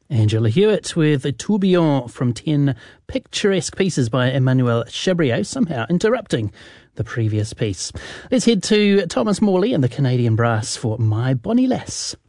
Angela Hewitt with a tourbillon from 10 picturesque pieces by Emmanuel Chabrier, somehow interrupting the previous piece. Let's head to Thomas Morley and the Canadian Brass for My Bonnie Lass.